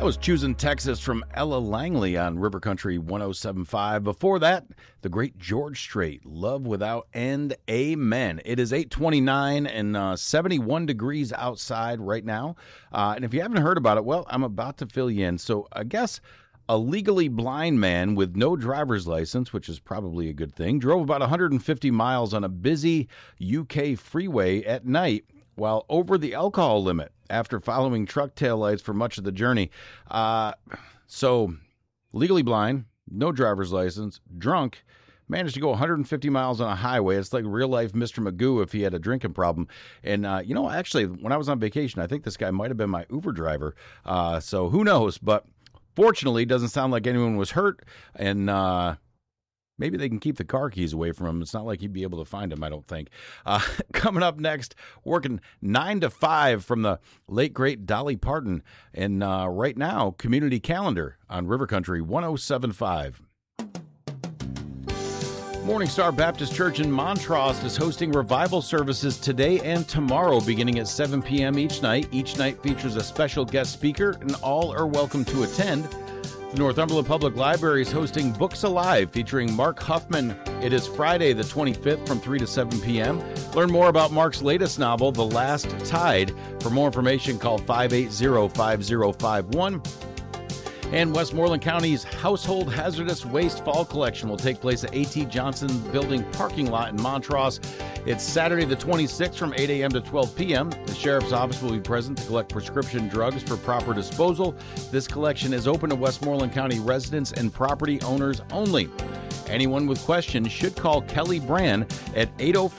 That was Choosing Texas from Ella Langley on River Country 107.5. Before that, the great George Strait, Love Without End, Amen. It is 8:29 and 71 degrees outside right now. And if you haven't heard about it, well, I'm about to fill you in. So I guess a legally blind man with no driver's license, which is probably a good thing, drove about 150 miles on a busy UK freeway at night while over the alcohol limit after following truck taillights for much of the journey. So, legally blind, no driver's license, drunk, managed to go 150 miles on a highway. It's like real-life Mr. Magoo if he had a drinking problem. And, actually, when I was on vacation, I think this guy might have been my Uber driver. So, who knows? But fortunately, it doesn't sound like anyone was hurt. And maybe they can keep the car keys away from him. It's not like he'd be able to find them, I don't think. Coming up next, working 9 to 5 from the late, great Dolly Parton. And right now, Community Calendar on River Country 107.5. Morning Star Baptist Church in Montrose is hosting revival services today and tomorrow beginning at 7 p.m. each night. Each night features a special guest speaker, and all are welcome to attend. The Northumberland Public Library is hosting Books Alive featuring Mark Huffman. It is Friday the 25th from 3 to 7 p.m. Learn more about Mark's latest novel, The Last Tide. For more information, call 580-5051. And Westmoreland County's Household Hazardous Waste Fall Collection will take place at A.T. Johnson Building parking lot in Montrose. It's Saturday the 26th from 8 a.m. to 12 p.m. The Sheriff's Office will be present to collect prescription drugs for proper disposal. This collection is open to Westmoreland County residents and property owners only. Anyone with questions should call Kelly Brand at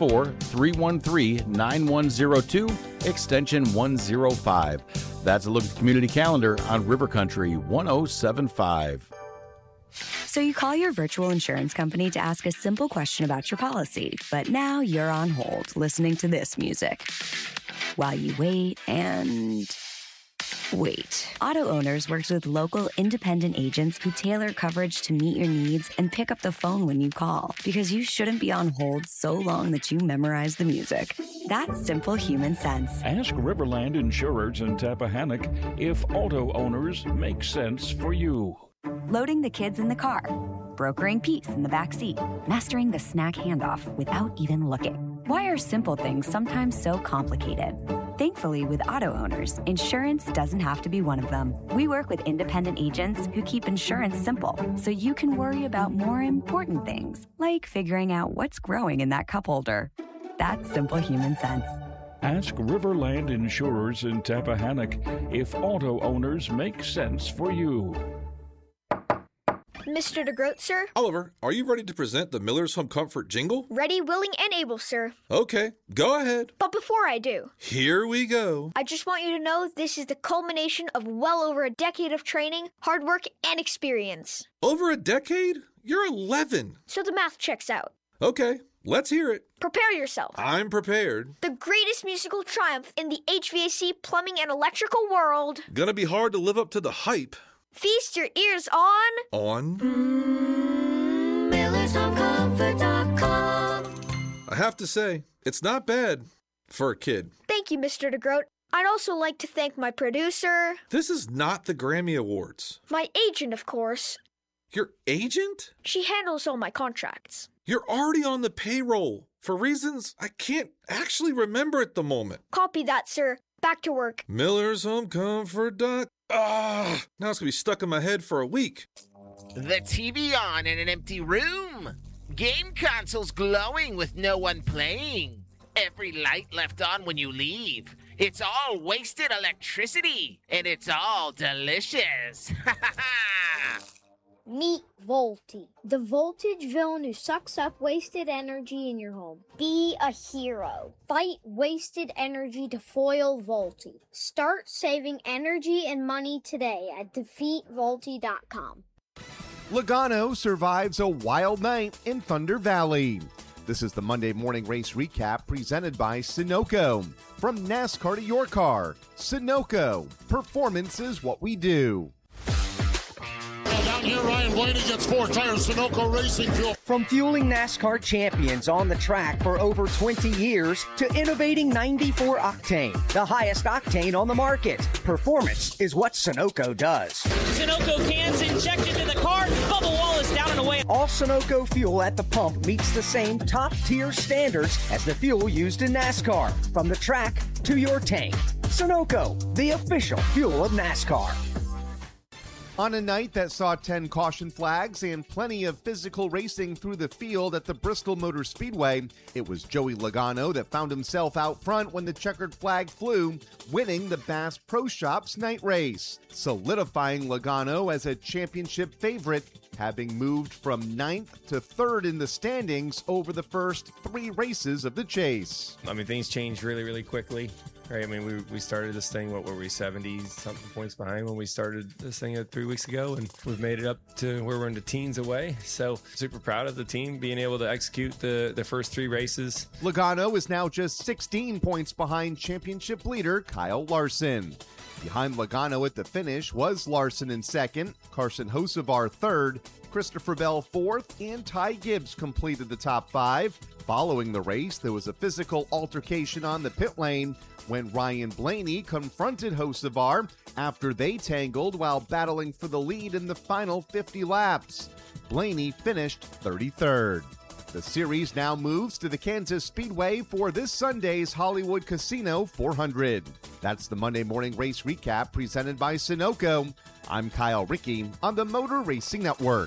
804-313-9102, extension 105. That's a look at the community calendar on River Country 107.5. So you call your virtual insurance company to ask a simple question about your policy, but now you're on hold listening to this music while you wait and wait. Auto Owners works with local independent agents who tailor coverage to meet your needs and pick up the phone when you call, because you shouldn't be on hold so long that you memorize the music. That's simple human sense. Ask Riverland Insurers in Tappahannock if Auto Owners make sense for you. Loading the kids in the car, brokering peace in the back seat, mastering the snack handoff without even looking. Why are simple things sometimes so complicated? Thankfully, with Auto Owners, insurance doesn't have to be one of them. We work with independent agents who keep insurance simple, so you can worry about more important things, like figuring out what's growing in that cup holder. That's simple human sense. Ask Riverland Insurers in Tappahannock if Auto Owners make sense for you. Mr. DeGroat, sir? Oliver, are you ready to present the Miller's Home Comfort jingle? Ready, willing, and able, sir. Okay, go ahead. But before I do, here we go. I just want you to know this is the culmination of well over a decade of training, hard work, and experience. Over a decade? You're 11. So the math checks out. Okay, let's hear it. Prepare yourself. I'm prepared. The greatest musical triumph in the HVAC, plumbing, and electrical world. Gonna be hard to live up to the hype. Feast your ears on... MillersHomeComfort.com. I have to say, it's not bad for a kid. Thank you, Mr. DeGroat. I'd also like to thank my producer... This is not the Grammy Awards. My agent, of course. Your agent? She handles all my contracts. You're already on the payroll, for reasons I can't actually remember at the moment. Copy that, sir. Back to work. MillersHomeComfort.com. Now it's going to be stuck in my head for a week. The TV on in an empty room. Game consoles glowing with no one playing. Every light left on when you leave. It's all wasted electricity, and it's all delicious. Meet Volty, the voltage villain who sucks up wasted energy in your home. Be a hero. Fight wasted energy to foil Volty. Start saving energy and money today at defeatvolty.com. Logano survives a wild night in Thunder Valley. This is the Monday morning race recap presented by Sunoco. From NASCAR to your car, Sunoco. Performance is what we do. Well, here. Ryan Blaney gets 4 tires. Sunoco Racing Fuel. From fueling NASCAR champions on the track for over 20 years to innovating 94 Octane, the highest octane on the market. Performance is what Sunoco does. Sunoco cans injected into the car. Bubba Wallace down and away. All Sunoco fuel at the pump meets the same top-tier standards as the fuel used in NASCAR. From the track to your tank. Sunoco, the official fuel of NASCAR. On a night that saw 10 caution flags and plenty of physical racing through the field at the Bristol Motor Speedway, it was Joey Logano that found himself out front when the checkered flag flew, winning the Bass Pro Shops night race, solidifying Logano as a championship favorite, having moved from 9th to 3rd in the standings over the first 3 races of the chase. I mean, things changed really, really quickly. Right, I mean, we started this thing, what were we, 70-something points behind when we started this thing 3 weeks ago, and we've made it up to where we're in the teens away. So super proud of the team being able to execute the first 3 races. Logano is now just 16 points behind championship leader Kyle Larson. Behind Logano at the finish was Larson in 2nd, Carson Hocevar 3rd, Christopher Bell 4th, and Ty Gibbs completed the top 5. Following the race, there was a physical altercation on the pit lane when Ryan Blaney confronted Hocevar after they tangled while battling for the lead in the final 50 laps. Blaney finished 33rd. The series now moves to the Kansas Speedway for this Sunday's Hollywood Casino 400. That's the Monday Morning Race Recap presented by Sunoco. I'm Kyle Rickey on the Motor Racing Network.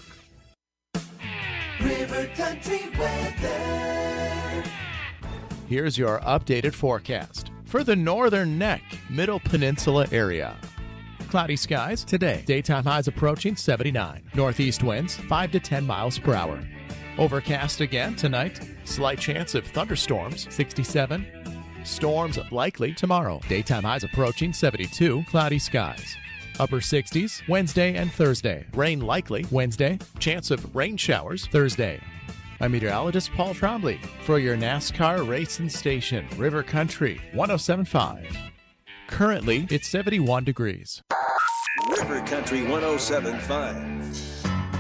River Country weather. Here's your updated forecast for the northern neck, Middle Peninsula area. Cloudy skies today. Daytime highs approaching 79. Northeast winds 5 to 10 miles per hour. Overcast again tonight. Slight chance of thunderstorms 67. Storms likely tomorrow. Daytime highs approaching 72. Cloudy skies. Upper 60s Wednesday and Thursday. Rain likely Wednesday. Chance of rain showers Thursday. I'm meteorologist Paul Trombley for your NASCAR racing station, River Country 107.5. Currently, it's 71 degrees. River Country 107.5.